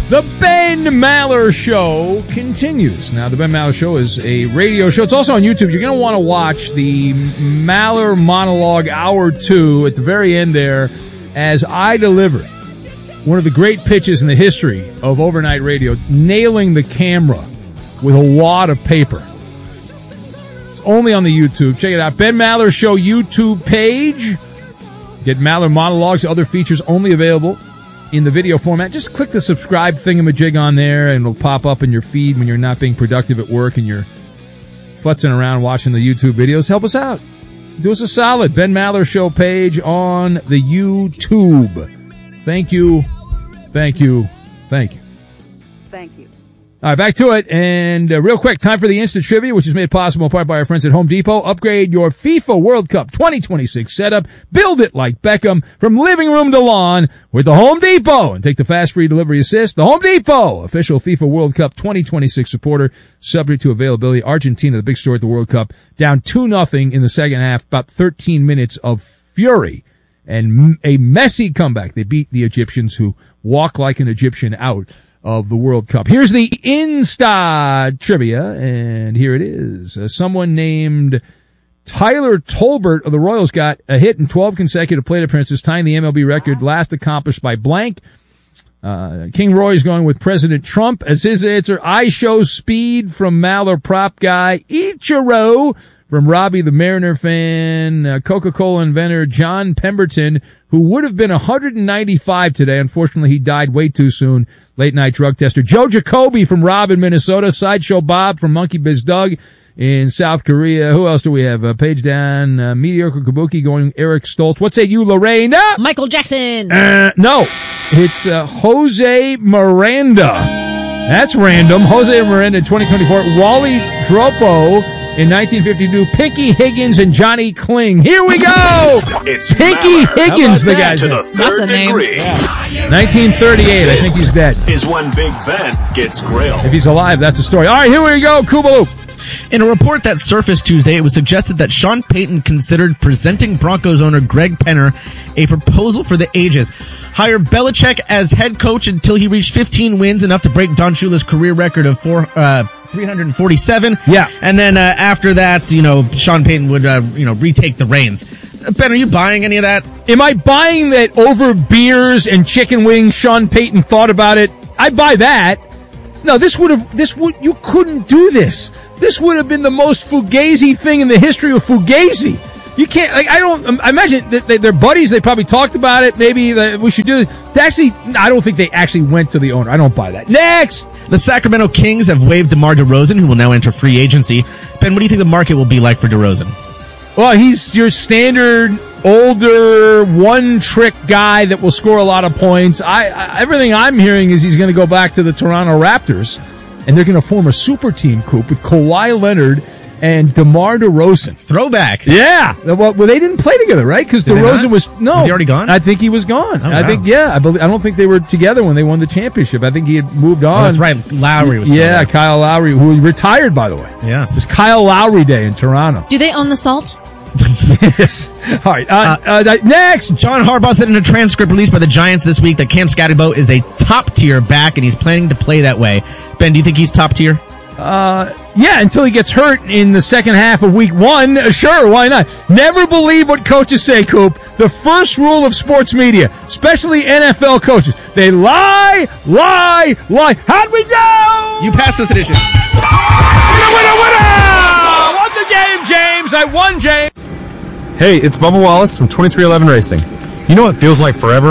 The Ben Maller Show continues. Now, the Ben Maller Show is a radio show. It's also on YouTube. You're going to want to watch the Maller Monologue Hour 2 at the very end there as I deliver one of the great pitches in the history of overnight radio, nailing the camera with a wad of paper. It's only on the YouTube. Check it out. Ben Maller Show YouTube page. Get Maller Monologues, other features only available in the video format. Just click the subscribe thingamajig on there, and it'll pop up in your feed when you're not being productive at work and you're futzing around watching the YouTube videos. Help us out. Do us a solid. Ben Maller Show page on the YouTube. Thank you. Thank you. Thank you. Thank you. All right, back to it. And real quick, time for the instant trivia, which is made possible in part by our friends at Home Depot. Upgrade your FIFA World Cup 2026 setup. Build it like Beckham from living room to lawn with the Home Depot. And take the fast free delivery assist. The Home Depot, official FIFA World Cup 2026 supporter, subject to availability. Argentina, the big story at the World Cup, down 2-0 in the second half. About 13 minutes of fury and a messy comeback. They beat the Egyptians, who walk like an Egyptian out of the World Cup. Here's the Insta trivia, and here it is. Someone named Tyler Tolbert of the Royals got a hit in 12 consecutive plate appearances, tying the MLB record last accomplished by blank. King Roy's going with President Trump as his answer. I show speed from Maller prop guy Ichiro from Robbie the Mariner fan. Coca-Cola inventor John Pemberton, who would have been 195 today. Unfortunately, he died way too soon. Late night drug tester. Joe Jacoby from Rob in Minnesota. Sideshow Bob from Monkey Biz Doug in South Korea. Who else do we have? Page down. Mediocre Kabuki going Eric Stoltz. What say you, Lorraine? Michael Jackson. No. It's Jose Miranda. That's random. Jose Miranda in 2024. Wally Dropo in 1952. Pinky Higgins and Johnny Kling. Here we go! It's Pinky Higgins, the guy. To the third degree. Yeah. 1938. I think he's dead. Is when Big Ben gets grilled. If he's alive, that's a story. All right, here we go. Kubaloo. In a report that surfaced Tuesday, it was suggested that Sean Payton considered presenting Broncos owner Greg Penner a proposal for the ages. Hire Belichick as head coach until he reached 15 wins, enough to break Don Shula's career record of 347. Yeah. And then after that, Sean Payton would, retake the reins. Ben, are you buying any of that? Am I buying that over beers and chicken wings Sean Payton thought about it? I buy that. No, you couldn't do this. This would have been the most fugazi thing in the history of fugazi. You can't, I imagine that they're buddies. They probably talked about it. Maybe we should do it. I don't think they actually went to the owner. I don't buy that. Next! The Sacramento Kings have waived DeMar DeRozan, who will now enter free agency. Ben, what do you think the market will be like for DeRozan? Well, he's your standard older one-trick guy that will score a lot of points. Everything I'm hearing is he's going to go back to the Toronto Raptors, and they're going to form a super team, Coop, with Kawhi Leonard and DeMar DeRozan. Throwback. Yeah. Well, they didn't play together, right? Because DeRozan was... No. Is he already gone? I think he was gone. Oh, I think, yeah. I don't think they were together when they won the championship. I think he had moved on. Oh, that's right. Lowry was still there. Kyle Lowry, who retired, by the way. Yes. It's Kyle Lowry Day in Toronto. Do they own the Salt? Yes. All right. Next. John Harbaugh said in a transcript released by the Giants this week that Cam Scatterbo is a top-tier back, and he's planning to play that way. Ben, do you think he's top-tier? Yeah, until he gets hurt in the second half of week 1. Sure, why not? Never believe what coaches say, Coop. The first rule of sports media, especially NFL coaches, they lie. How'd we do? You passed this edition. Winner! Won the game, James. I won, James. Hey, it's Bubba Wallace from 2311 Racing. You know what feels like forever?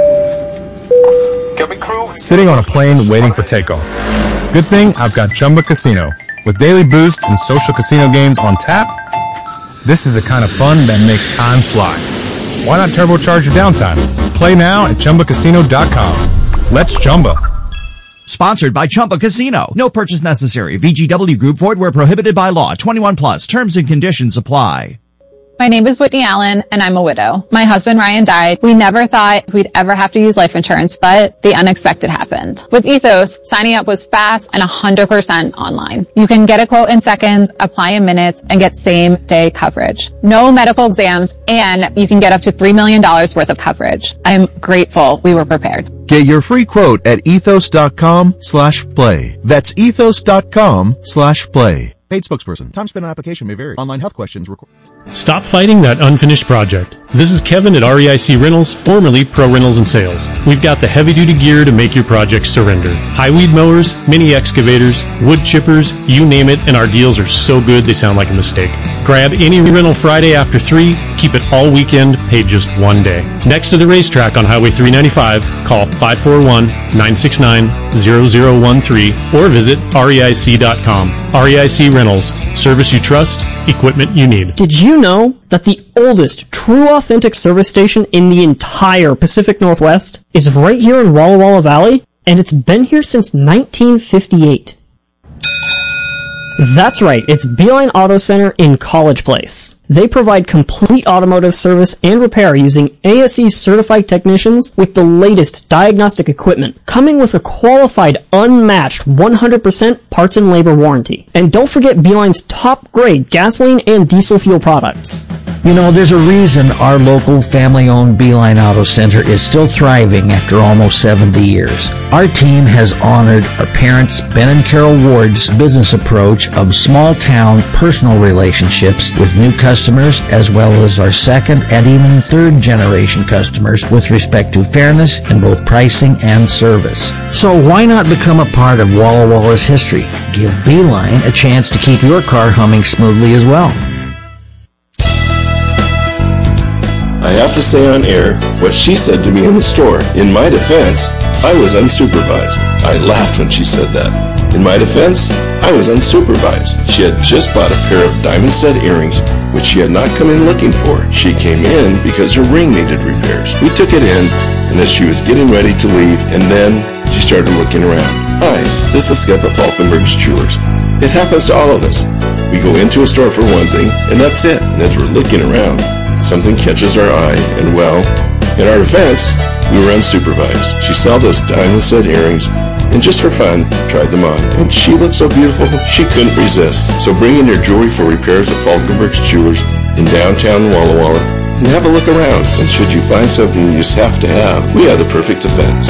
Sitting on a plane waiting for takeoff. Good thing I've got Chumba Casino. With daily boost and social casino games on tap, this is the kind of fun that makes time fly. Why not turbocharge your downtime? Play now at ChumbaCasino.com. Let's Chumba. Sponsored by Chumba Casino. No purchase necessary. VGW Group. Void where prohibited by law. 21 plus. Terms and conditions apply. My name is Whitney Allen, and I'm a widow. My husband, Ryan, died. We never thought we'd ever have to use life insurance, but the unexpected happened. With Ethos, signing up was fast and 100% online. You can get a quote in seconds, apply in minutes, and get same-day coverage. No medical exams, and you can get up to $3 million worth of coverage. I'm grateful we were prepared. Get your free quote at ethos.com/play. That's ethos.com/play. Paid spokesperson. Time spent on application may vary. Online health questions required. Stop fighting that unfinished project. This is Kevin at REIC Rentals, formerly Pro Rentals and Sales. We've got the heavy-duty gear to make your project surrender. High weed mowers, mini excavators, wood chippers, you name it, and our deals are so good they sound like a mistake. Grab any rental Friday after 3, keep it all weekend, paid just one day. Next to the racetrack on Highway 395, call 541-969-0013 or visit REIC.com. REIC Rentals. Service you trust, equipment you need. Did you know that the oldest true authentic service station in the entire Pacific Northwest is right here in Walla Walla Valley? And it's been here since 1958. That's right, it's Beeline Auto Center in College Place. They provide complete automotive service and repair using ASE certified technicians with the latest diagnostic equipment, coming with a qualified, unmatched 100% parts and labor warranty. And don't forget Beeline's top grade gasoline and diesel fuel products. You know, there's a reason our local family-owned Beeline Auto Center is still thriving after almost 70 years. Our team has honored our parents, Ben and Carol Ward's business approach of small-town personal relationships with new customers, as well as our second and even third generation customers with respect to fairness in both pricing and service. So why not become a part of Walla Walla's history? Give Beeline a chance to keep your car humming smoothly as well. I have to say on air what she said to me in the store. In my defense, I was unsupervised. I laughed when she said that. In my defense, I was unsupervised. She had just bought a pair of diamond stud earrings, which she had not come in looking for. She came in because her ring needed repairs. We took it in, and as she was getting ready to leave, and then she started looking around. Hi, this is Skip at Falkenberg's Jewelers. It happens to all of us. We go into a store for one thing, and that's it. And as we're looking around, something catches our eye, and well, in our defense, we were unsupervised. She saw those diamond stud earrings, and just for fun, tried them on. And she looked so beautiful, she couldn't resist. So bring in your jewelry for repairs at Falkenberg's Jewelers in downtown Walla Walla, and have a look around. And should you find something you just have to have, we have the perfect defense.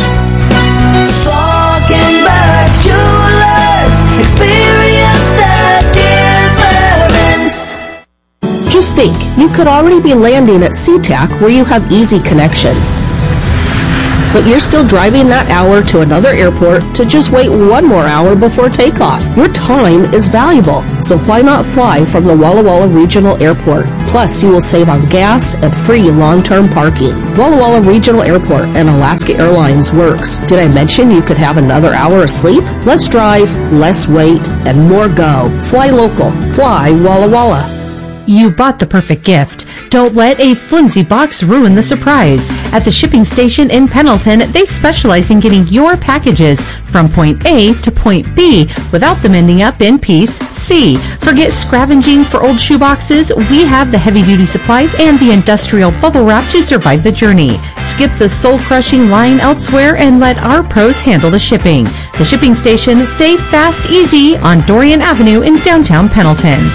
Falkenberg's Jewelers, experience the difference. Just think, you could already be landing at SeaTac where you have easy connections. But you're still driving that hour to another airport to just wait one more hour before takeoff. Your time is valuable, so why not fly from the Walla Walla Regional Airport? Plus, you will save on gas and free long-term parking. Walla Walla Regional Airport and Alaska Airlines works. Did I mention you could have another hour of sleep? Less drive, less wait, and more go. Fly local. Fly Walla Walla. You bought the perfect gift. Don't let a flimsy box ruin the surprise. At the shipping station in Pendleton, they specialize in getting your packages from point A to point B without them ending up in piece C. Forget scavenging for old shoeboxes. We have the heavy-duty supplies and the industrial bubble wrap to survive the journey. Skip the soul-crushing line elsewhere and let our pros handle the shipping. The shipping station, safe, fast, easy on Dorian Avenue in downtown Pendleton.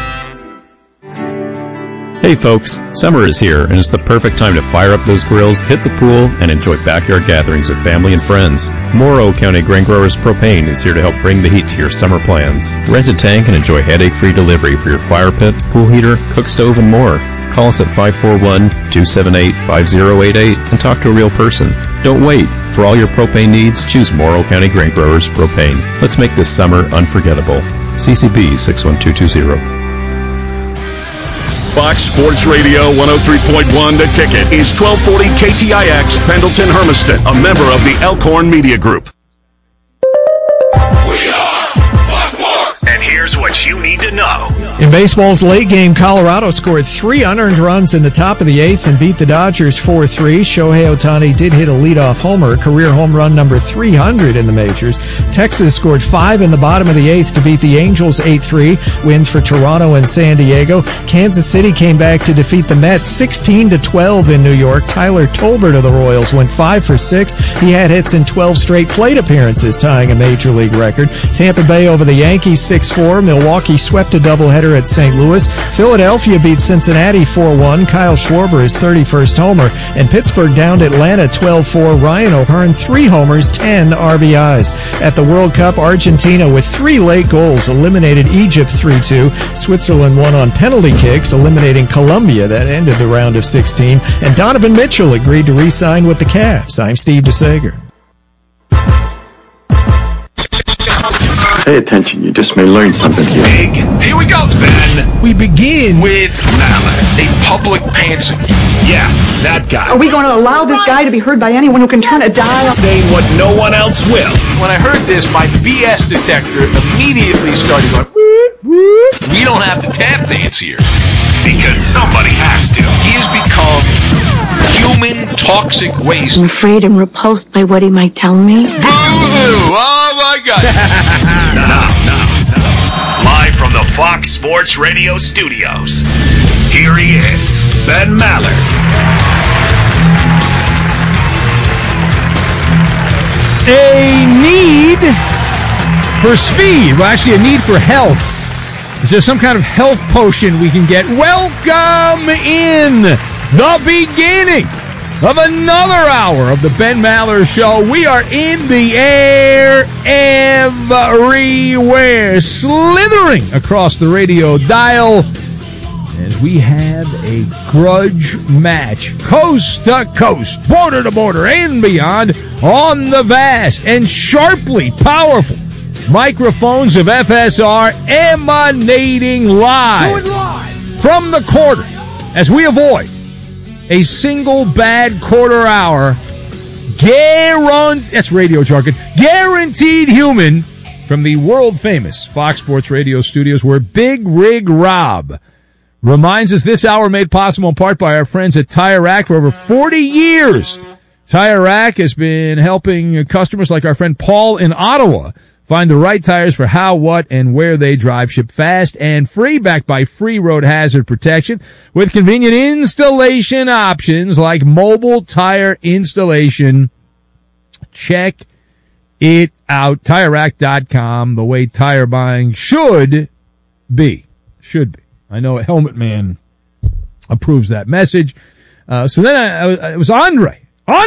Hey folks, summer is here and it's the perfect time to fire up those grills, hit the pool, and enjoy backyard gatherings with family and friends. Morrow County Grain Growers Propane is here to help bring the heat to your summer plans. Rent a tank and enjoy headache-free delivery for your fire pit, pool heater, cook stove, and more. Call us at 541-278-5088 and talk to a real person. Don't wait. For all your propane needs, choose Morrow County Grain Growers Propane. Let's make this summer unforgettable. CCB 61220. Fox Sports Radio 103.1 The Ticket is 1240 KTIX Pendleton Hermiston, a member of the Elkhorn Media Group. We are Fox Sports! And here's what you need to know. In baseball's late game, Colorado scored 3 unearned runs in the top of the 8th and beat the Dodgers 4-3. Shohei Ohtani did hit a leadoff homer, career home run number 300 in the majors. Texas scored 5 in the bottom of the 8th to beat the Angels 8-3. Wins for Toronto and San Diego. Kansas City came back to defeat the Mets 16-12 in New York. Tyler Tolbert of the Royals went 5 for 6. He had hits in 12 straight plate appearances, tying a major league record. Tampa Bay over the Yankees 6-4. Milwaukee swept a doubleheader at St. Louis. Philadelphia beat Cincinnati 4-1. Kyle Schwarber, his 31st homer. And Pittsburgh downed Atlanta 12-4. Ryan O'Hearn, 3 homers, 10 RBIs. At the World Cup, Argentina, with 3 late goals, eliminated Egypt 3-2. Switzerland won on penalty kicks, eliminating Colombia. That ended the round of 16. And Donovan Mitchell agreed to re-sign with the Cavs. I'm Steve DeSager. Pay attention, you just may learn something here. Here we go, Ben. We begin with Mallard, a public pantser. Yeah, that guy. Are we going to allow this guy to be heard by anyone who can turn a dial? Saying what no one else will. When I heard this, my BS detector immediately started going, whoop, whoop. We don't have to tap dance here. Because somebody has to. He has become human toxic waste. I'm afraid and repulsed by what he might tell me. Boo-hoo! Oh my God! Now, live from the Fox Sports Radio studios, here he is, Ben Mallard. A need for speed. Well, actually, a need for health. Is there some kind of health potion we can get? Welcome in the beginning of another hour of the Ben Maller Show. We are in the air everywhere, slithering across the radio dial as we have a grudge match, coast to coast, border to border, and beyond on the vast and sharply powerful microphones of FSR, emanating live from the quarter as we avoid a single bad quarter hour. That's radio jargon. Guaranteed human from the world famous Fox Sports Radio studios, where Big Rig Rob reminds us this hour made possible in part by our friends at Tire Rack. For over 40 years, Tire Rack has been helping customers like our friend Paul in Ottawa find the right tires for how, what, and where they drive. Ship fast and free, backed by free road hazard protection with convenient installation options like mobile tire installation. Check it out. TireRack.com, the way tire buying should be. Should be. I know Helmet Man approves that message. So then it was Andre,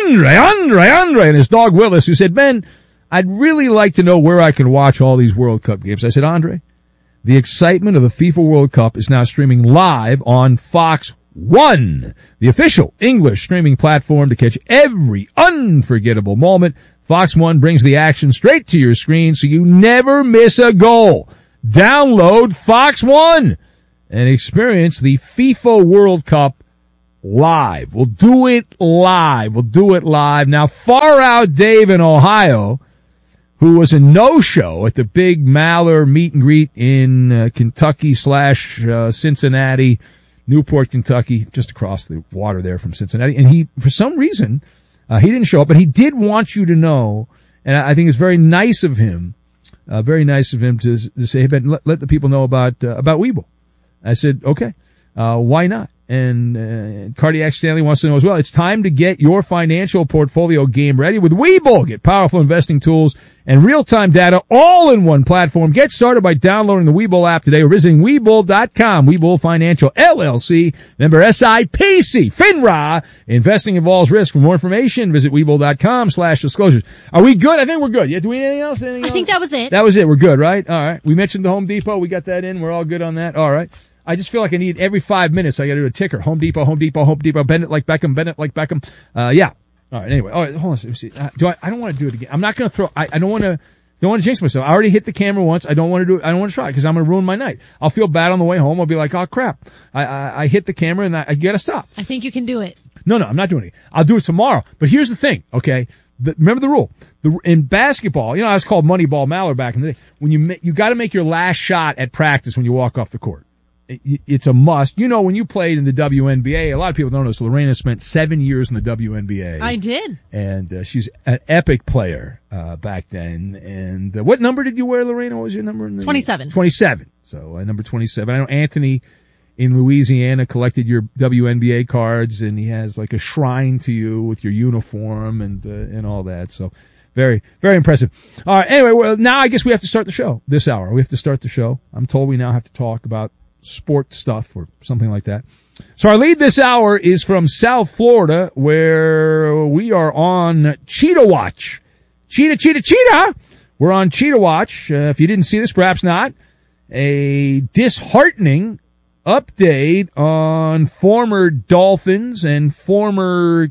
and his dog Willis, who said, Ben, I'd really like to know where I can watch all these World Cup games. I said, Andre, the excitement of the FIFA World Cup is now streaming live on Fox One, the official English streaming platform to catch every unforgettable moment. Fox One brings the action straight to your screen so you never miss a goal. Download Fox One and experience the FIFA World Cup live. We'll do it live. Now, Far Out Dave in Ohio, who was a no-show at the big Maller meet and greet in Kentucky / Cincinnati, Newport, Kentucky, just across the water there from Cincinnati. And he, for some reason, he didn't show up, but he did want you to know, and I think it's very nice of him to say, hey, Ben, let the people know about Weeble. I said, okay, why not? And Cardiac Stanley wants to know as well. It's time to get your financial portfolio game ready with Webull. Get powerful investing tools and real-time data all in one platform. Get started by downloading the Webull app today or visiting Webull.com. Webull Financial LLC, member SIPC, FINRA. Investing involves risk. For more information, visit Webull.com/disclosures. Are we good? I think we're good. Yeah, do we need anything else? I think that was it. That was it. We're good, right? All right. We mentioned the Home Depot. We got that in. We're all good on that. All right. I just feel like I need every 5 minutes. I got to do a ticker. Home Depot. Bend it like Beckham. Yeah. All right. Anyway. All right. Hold on. Let me see. I don't want to do it again. I'm not going to throw. I don't want to jinx myself. I already hit the camera once. I don't want to do it. I don't want to try it because I'm going to ruin my night. I'll feel bad on the way home. I'll be like, oh crap. I hit the camera and I got to stop. I think you can do it. No, I'm not doing it. I'll do it tomorrow. But here's the thing. Okay. Remember the rule. In basketball, I was called Moneyball Mallard back in the day. When you got to make your last shot at practice when you walk off the court. It's a must. When you played in the WNBA, a lot of people don't know this. Lorena spent 7 years in the WNBA. I did. And she's an epic player back then. And what number did you wear, Lorena? What was your number? 27. 27. So number 27. I know Anthony in Louisiana collected your WNBA cards, and he has like a shrine to you with your uniform and all that. So Very, very impressive. All right. Anyway, well, now I guess we have to start the show this hour. We have to start the show. I'm told we now have to talk about sport stuff or something like that. So our lead this hour is from South Florida, where we are on Cheetah Watch. Cheetah! We're on Cheetah Watch. If you didn't see this, perhaps not. A disheartening update on former Dolphins and former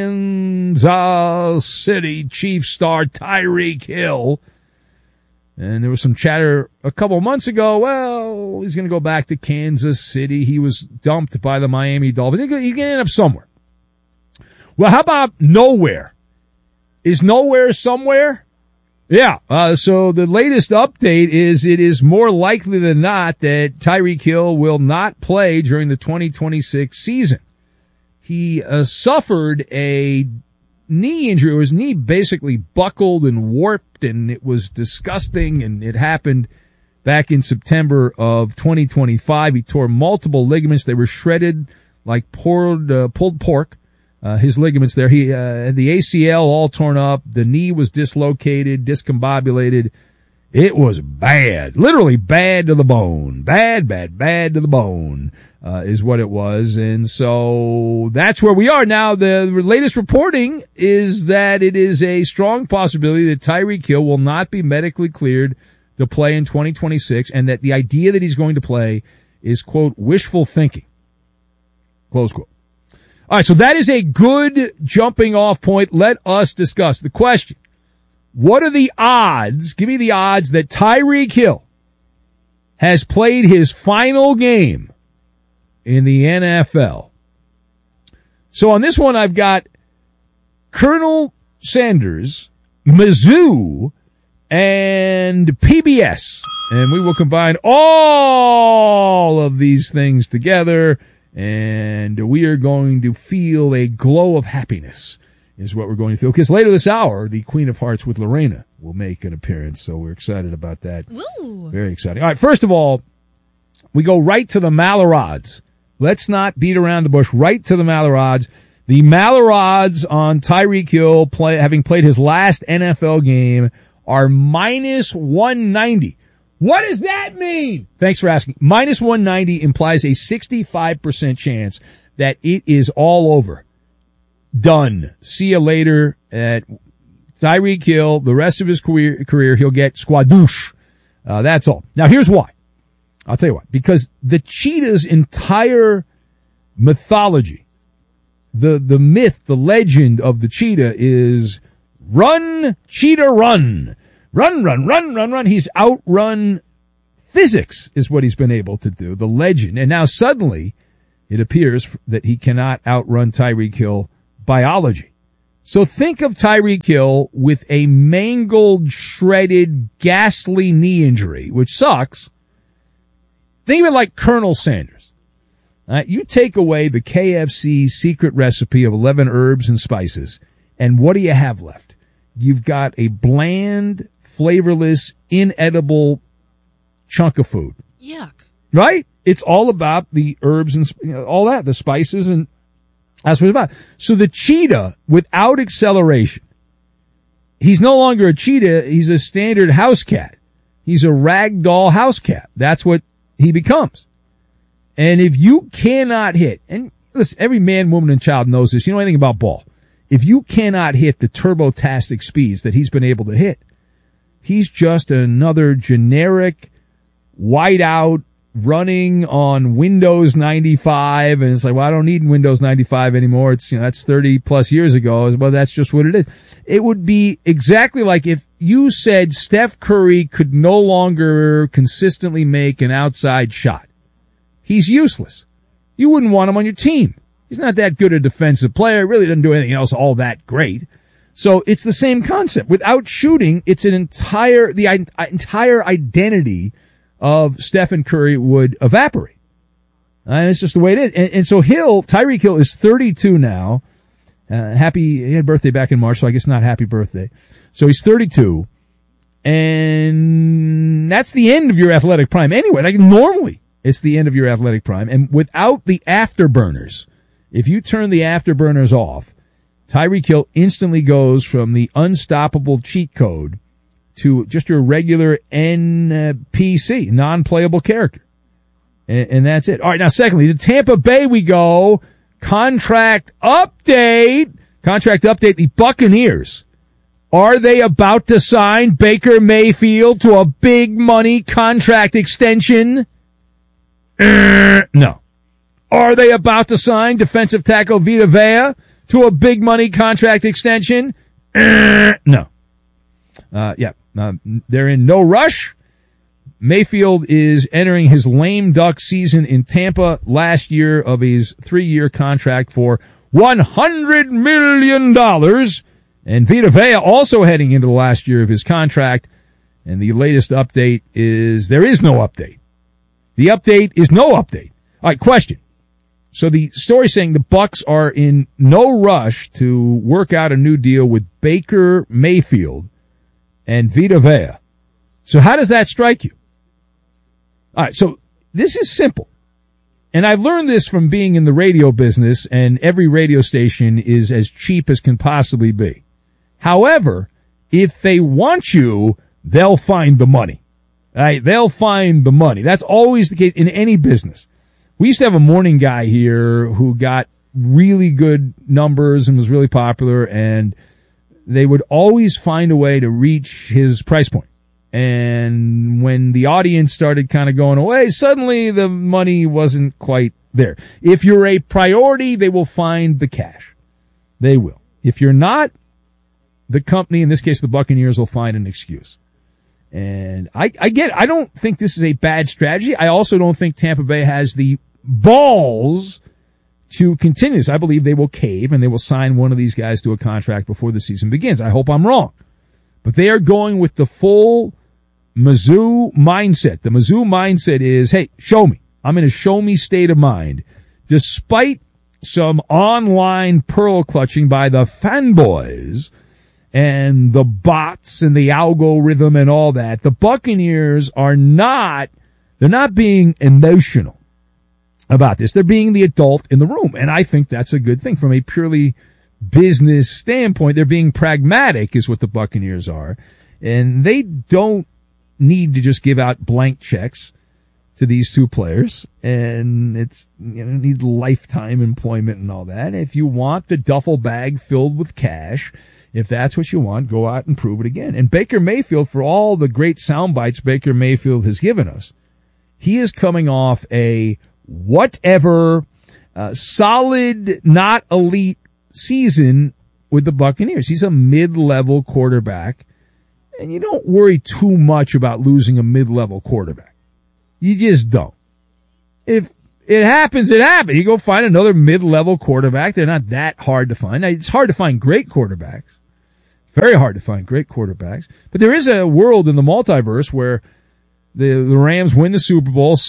Kansas City Chiefs star Tyreek Hill. And there was some chatter a couple months ago, well, he's going to go back to Kansas City. He was dumped by the Miami Dolphins. He can end up somewhere. Well, how about nowhere? Is nowhere somewhere? Yeah. So the latest update is it is more likely than not that Tyreek Hill will not play during the 2026 season. He suffered a knee injury. His knee basically buckled and warped, and it was disgusting, and it happened back in September of 2025. He tore multiple ligaments. They were shredded like pulled pork. His ligaments there. He had the ACL all torn up. The knee was dislocated, discombobulated. It was bad. Literally bad to the bone. Bad to the bone, is what it was. And so that's where we are now. The latest reporting is that it is a strong possibility that Tyreek Hill will not be medically cleared to play in 2026, and that the idea that he's going to play is, quote, wishful thinking, close quote. All right, so that is a good jumping off point. Let us discuss the question. What are the odds? Give me the odds that Tyreek Hill has played his final game in the NFL. So on this one, I've got Colonel Sanders, Mizzou, and PBS. And we will combine all of these things together, and we are going to feel a glow of happiness is what we're going to feel. Because later this hour, the Queen of Hearts with Lorena will make an appearance. So we're excited about that. Woo. Very exciting. All right. First of all, we go right to the Maller odds. Let's not beat around the bush. Right to the Maller odds. The Maller odds on Tyreek Hill having played his last NFL game are minus 190. What does that mean? Thanks for asking. Minus 190 implies a 65% chance that it is all over. Done. See you later at Tyreek Hill. The rest of his career he'll get squadouche. That's all. Now here's why. I'll tell you why. Because the cheetah's entire mythology, the myth, the legend of the cheetah is run, cheetah, run. Run. He's outrun physics is what he's been able to do, the legend. And now suddenly it appears that he cannot outrun Tyreek Hill biology. So think of Tyreek Hill with a mangled, shredded, ghastly knee injury, which sucks. Think of it like Colonel Sanders. You take away the KFC secret recipe of 11 herbs and spices, and what do you have left? You've got a bland, flavorless, inedible chunk of food. Yuck. Right? It's all about the herbs and all that, the spices, and that's what it's about. So the cheetah, without acceleration, he's no longer a cheetah, he's a standard house cat. He's a ragdoll house cat. That's what he becomes. And if you cannot hit, and listen, every man, woman, and child knows this, you know anything about ball. If you cannot hit the turbotastic speeds that he's been able to hit, he's just another generic whiteout running on Windows 95. And it's like, well, I don't need Windows 95 anymore. It's, that's 30 plus years ago. Well, that's just what it is. It would be exactly like if you said Steph Curry could no longer consistently make an outside shot. He's useless. You wouldn't want him on your team. He's not that good a defensive player. Really doesn't do anything else all that great. So it's the same concept. Without shooting, it's the entire identity of Stephen Curry would evaporate. And it's just the way it is. And so Tyreek Hill is 32 now. He had a birthday back in March, so I guess not happy birthday. So he's 32. And that's the end of your athletic prime. Anyway, like normally, it's the end of your athletic prime. And without the afterburners, if you turn the afterburners off, Tyreek Hill instantly goes from the unstoppable cheat code to just a regular NPC, non-playable character. And that's it. All right, now secondly, to Tampa Bay we go. Contract update. The Buccaneers. Are they about to sign Baker Mayfield to a big money contract extension? No. Are they about to sign defensive tackle Vita Vea to a big money contract extension? No. They're in no rush. Mayfield is entering his lame duck season in Tampa last year of his 3-year contract for $100 million. And Vita Vea also heading into the last year of his contract. And the latest update is there is no update. The update is no update. All right, question. So the story saying the Bucs are in no rush to work out a new deal with Baker Mayfield and Vita Vea. So how does that strike you? All right, so this is simple. And I've learned this from being in the radio business, and every radio station is as cheap as can possibly be. However, if they want you, they'll find the money. All right, they'll find the money. That's always the case in any business. We used to have a morning guy here who got really good numbers and was really popular, and they would always find a way to reach his price point. And when the audience started kind of going away, suddenly the money wasn't quite there. If you're a priority, they will find the cash. They will. If you're not, the company, in this case the Buccaneers, will find an excuse. And I don't think this is a bad strategy. I also don't think Tampa Bay has the balls to continue this. I believe they will cave and they will sign one of these guys to a contract before the season begins. I hope I'm wrong. But they are going with the full Mizzou mindset. The Mizzou mindset is, hey, show me. I'm in a show me state of mind. Despite some online pearl clutching by the fanboys and the bots and the algorithm and all that, the Buccaneers they're not being emotional about this. They're being the adult in the room. And I think that's a good thing from a purely business standpoint. They're being pragmatic is what the Buccaneers are. And they don't need to just give out blank checks to these two players. And it's, need lifetime employment and all that. If you want the duffel bag filled with cash, if that's what you want, go out and prove it again. And Baker Mayfield, for all the great sound bites Baker Mayfield has given us, he is coming off a whatever, solid, not elite season with the Buccaneers. He's a mid-level quarterback, and you don't worry too much about losing a mid-level quarterback. You just don't. If it happens, it happens. You go find another mid-level quarterback. They're not that hard to find. Now, it's hard to find great quarterbacks. Very hard to find great quarterbacks. But there is a world in the multiverse where the Rams win the Super Bowl.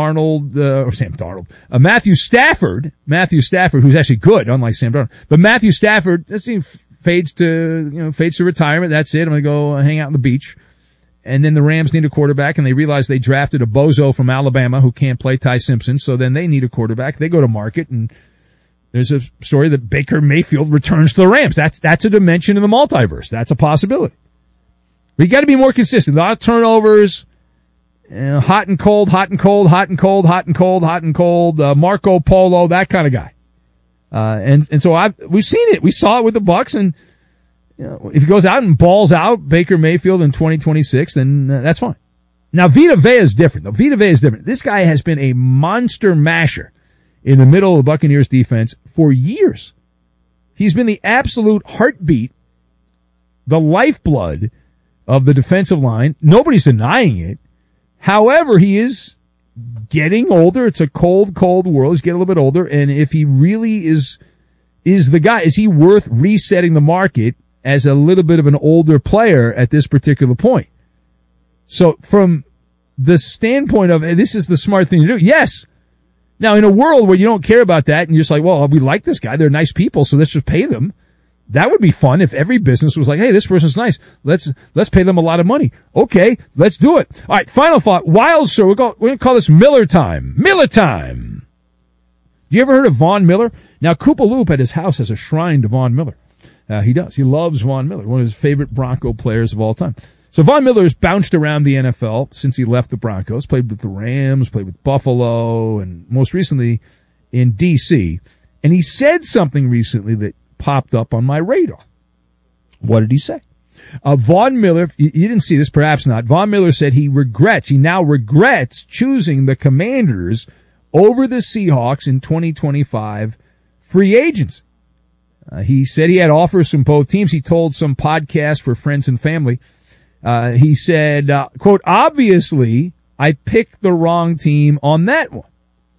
Matthew Stafford, who's actually good, unlike Sam Darnold. But Matthew Stafford, fades to retirement. That's it. I'm going to go hang out on the beach. And then the Rams need a quarterback, and they realize they drafted a bozo from Alabama who can't play, Ty Simpson. So then they need a quarterback. They go to market, and there's a story that Baker Mayfield returns to the Rams. That's a dimension in the multiverse. That's a possibility. We got to be more consistent. A lot of turnovers. Hot and cold, hot and cold, hot and cold, hot and cold, hot and cold, Marco Polo, that kind of guy. And so we've seen it. We saw it with the Bucs, and if he goes out and balls out Baker Mayfield in 2026, then that's fine. Now Vita Vea is different, though. Vita Vea is different. This guy has been a monster masher in the middle of the Buccaneers defense for years. He's been the absolute heartbeat, the lifeblood of the defensive line. Nobody's denying it. However, he is getting older. It's a cold, cold world. He's getting a little bit older. And if he really is the guy, is he worth resetting the market as a little bit of an older player at this particular point? So from the standpoint of, this is the smart thing to do. Yes. Now, in a world where you don't care about that and you're just like, well, we like this guy. They're nice people, so let's just pay them. That would be fun if every business was like, hey, this person's nice. Let's pay them a lot of money. Okay, let's do it. All right, final thought. Wild Sir, we're going to call this Miller time. Miller time. You ever heard of Von Miller? Now, Koopa Loop at his house has a shrine to Von Miller. He does. He loves Von Miller, one of his favorite Bronco players of all time. So Von Miller's bounced around the NFL since he left the Broncos, played with the Rams, played with Buffalo, and most recently in D.C. And he said something recently that popped up on my radar. What did he say? Von Miller, you didn't see this, perhaps not. Von Miller said he now regrets choosing the Commanders over the Seahawks in 2025 free agents. He said he had offers from both teams. He told some podcast for friends and family. He said, quote, obviously, I picked the wrong team on that one.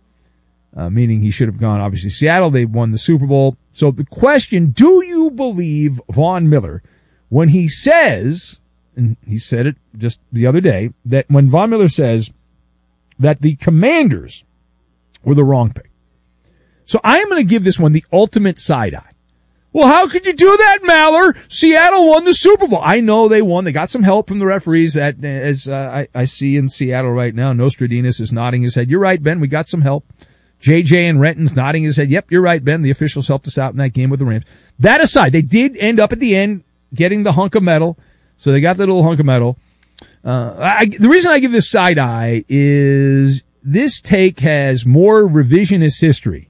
Meaning he should have gone, obviously, Seattle. They won the Super Bowl. So the question, do you believe Von Miller when he says, and he said it just the other day, that when Von Miller says that the Commanders were the wrong pick? So I am going to give this one the ultimate side eye. Well, how could you do that, Maller? Seattle won the Super Bowl. I know they won. They got some help from the referees, that as I see in Seattle right now. Nostradamus is nodding his head. You're right, Ben. We got some help. JJ and Renton's nodding his head. Yep, you're right, Ben. The officials helped us out in that game with the Rams. That aside, they did end up at the end getting the hunk of metal. So they got the little hunk of metal. The reason I give this side eye is this take has more revisionist history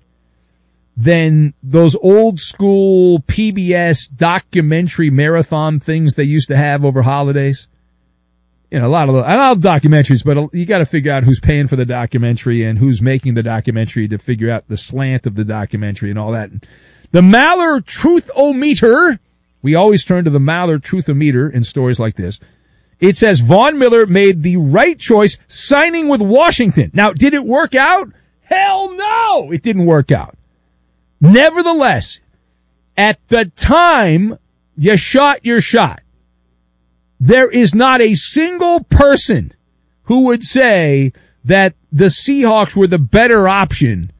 than those old school PBS documentary marathon things they used to have over holidays. You know, I love documentaries, but you got to figure out who's paying for the documentary and who's making the documentary to figure out the slant of the documentary and all that. The Maller Truth-O-Meter, we always turn to the Maller Truth-O-Meter in stories like this. It says Von Miller made the right choice signing with Washington. Now, did it work out? Hell no, it didn't work out. Nevertheless, at the time you shot your shot, there is not a single person who would say that the Seahawks were the better option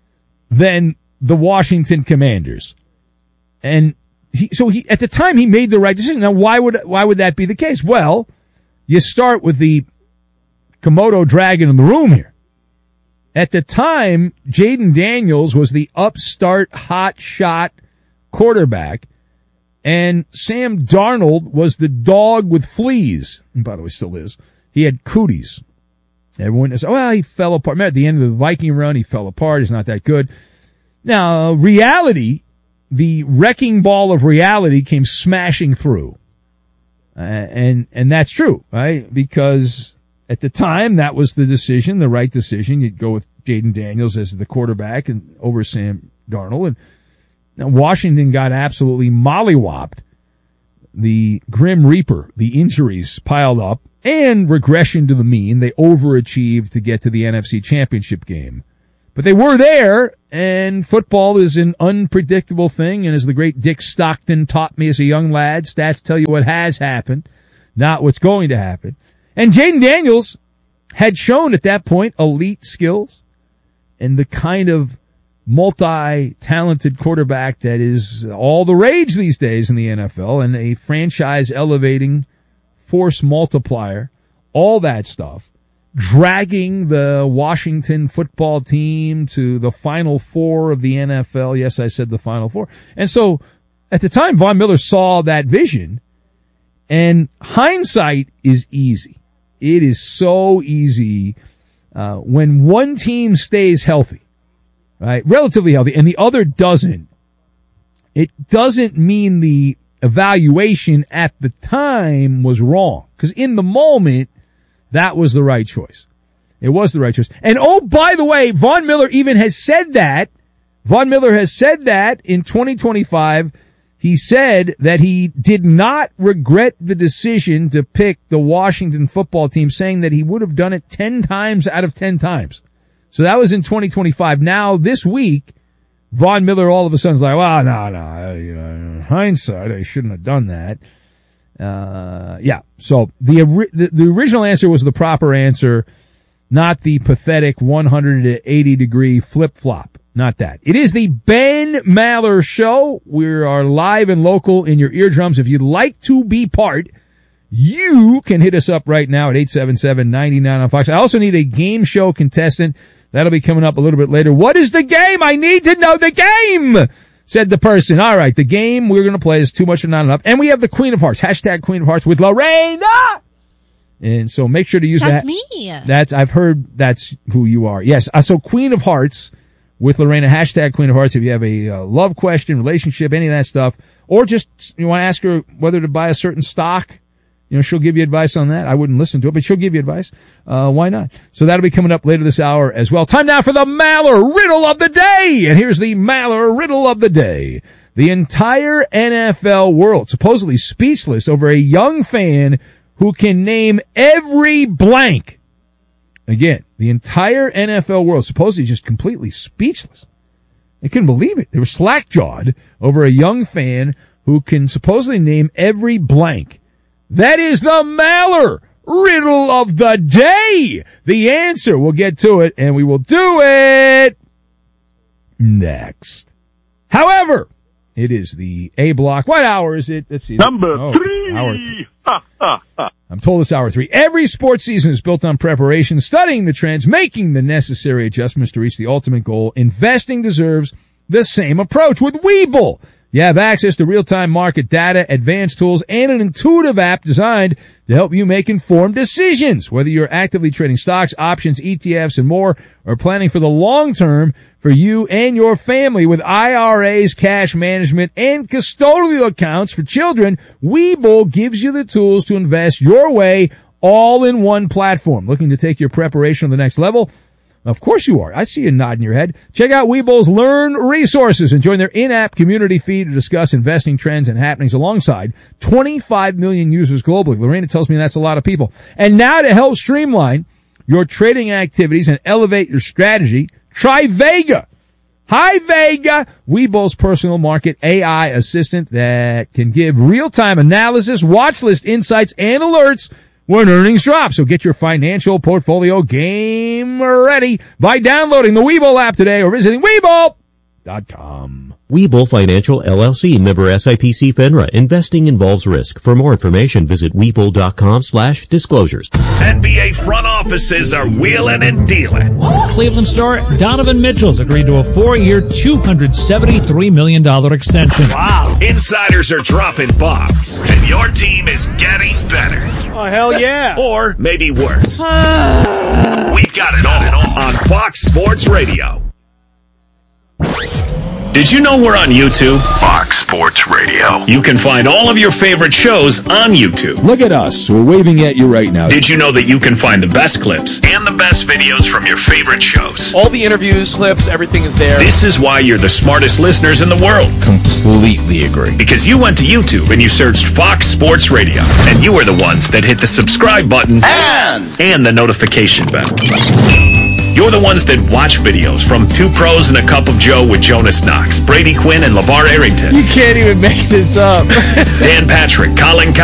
than the Washington Commanders. And he at the time he made the right decision. Now why would that be the case? Well, you start with the Komodo dragon in the room here. At the time, Jaden Daniels was the upstart, hot shot quarterback, and Sam Darnold was the dog with fleas. And by the way, still is. He had cooties. Everyone said, well, he fell apart. Remember, at the end of the Viking run, he fell apart. He's not that good. Now, reality, the wrecking ball of reality came smashing through. And that's true, right? Because at the time, that was the decision, the right decision. You'd go with Jaden Daniels as the quarterback and over Sam Darnold. And now Washington got absolutely mollywopped. The Grim Reaper, the injuries piled up, and regression to the mean. They overachieved to get to the NFC Championship game. But they were there, and football is an unpredictable thing. And as the great Dick Stockton taught me as a young lad, stats tell you what has happened, not what's going to happen. And Jaden Daniels had shown at that point elite skills and the kind of multi-talented quarterback that is all the rage these days in the NFL, and a franchise-elevating force multiplier, all that stuff, dragging the Washington football team to the Final Four of the NFL. Yes, I said the Final Four. And so at the time, Von Miller saw that vision, and hindsight is easy. It is so easy when one team stays healthy, right, relatively healthy, and the other doesn't. It doesn't mean the evaluation at the time was wrong, because in the moment, that was the right choice. It was the right choice. And oh, by the way, Von Miller even has said that. Von Miller has said that in 2025. He said that he did not regret the decision to pick the Washington football team, saying that he would have done it 10 times out of 10 times. So that was in 2025. Now, this week, Von Miller all of a sudden is like, well, no, hindsight, I shouldn't have done that. Yeah. So the original answer was the proper answer, not the pathetic 180-degree flip-flop. Not that. It is the Ben Maller Show. We are live and local in your eardrums. If you'd like to be part, you can hit us up right now at 877-99 on Fox. I also need a game show contestant. That'll be coming up a little bit later. What is the game? I need to know the game. said the person. All right, the game we're going to play is too much or not enough. And we have the Queen of Hearts. Hashtag Queen of Hearts with Lorena. And so make sure to use That's that. me. I've heard that's who you are. Yes. So Queen of Hearts with Lorena. Hashtag Queen of Hearts. If you have a love question, relationship, any of that stuff, or just you want to ask her whether to buy a certain stock, she'll give you advice on that. I wouldn't listen to it, but she'll give you advice. Why not? So that'll be coming up later this hour as well. Time now for the Maller Riddle of the Day. And here's the Maller Riddle of the Day. The entire NFL world supposedly speechless over a young fan who can name every blank. Again, the entire NFL world supposedly just completely speechless. They couldn't believe it. They were slack-jawed over a young fan who can supposedly name every blank. That is the Maller Riddle of the Day. The answer, we'll get to it, and we will do it next. However, it is the A block. What hour is it? Let's see. Number 3. Hour 3. I'm told it's hour 3. Every sports season is built on preparation, studying the trends, making the necessary adjustments to reach the ultimate goal. Investing deserves the same approach with Webull. You have access to real-time market data, advanced tools, and an intuitive app designed to help you make informed decisions. Whether you're actively trading stocks, options, ETFs, and more, or planning for the long term for you and your family with IRAs, cash management, and custodial accounts for children, Webull gives you the tools to invest your way all in one platform. Looking to take your preparation to the next level? Of course you are. I see you nodding your head. Check out Webull's Learn resources and join their in-app community feed to discuss investing trends and happenings alongside 25 million users globally. Lorena tells me that's a lot of people. And now to help streamline your trading activities and elevate your strategy, try Vega. Hi, Vega, Webull's personal market AI assistant that can give real-time analysis, watch list insights, and alerts when earnings drop. So get your financial portfolio game ready by downloading the Webull app today or visiting Webull.com. Webull Financial LLC, member SIPC FINRA. Investing involves risk. For more information, visit Webull.com/disclosures. NBA front offices are wheeling and dealing. Cleveland star Donovan Mitchell's agreed to a 4-year, $273 million extension. Wow. Insiders are dropping bombs, and your team is getting better. Oh, hell yeah. Or maybe worse. We've got it all on Fox Sports Radio. Did you know we're on YouTube? Fox Sports Radio. You can find all of your favorite shows on YouTube. Look at us. We're waving at you right now. Did you know that you can find the best clips and the best videos from your favorite shows? All the interviews, clips, everything is there. This is why you're the smartest listeners in the world. Completely agree. Because you went to YouTube and you searched Fox Sports Radio. And you are the ones that hit the subscribe button and the notification bell. You're the ones that watch videos from Two Pros and a Cup of Joe with Jonas Knox, Brady Quinn, and LeVar Arrington. You can't even make this up. Dan Patrick, Colin